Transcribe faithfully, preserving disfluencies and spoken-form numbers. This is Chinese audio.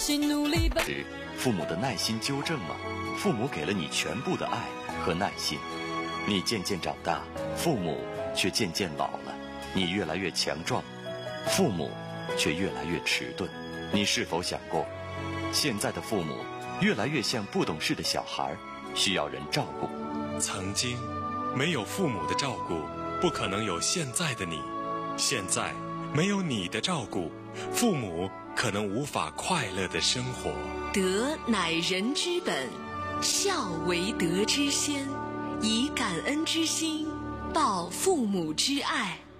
是父母的耐心纠正吗？父母给了你全部的爱和耐心，你渐渐长大，父母却渐渐老了。你越来越强壮，父母却越来越迟钝。你是否想过，现在的父母越来越像不懂事的小孩，需要人照顾。 曾经没有父母的照顾，不可能有现在的你。现在没有你的照顾，父母可能无法快乐的生活。 德乃人之本，孝为德之先，以感恩之心报父母之爱。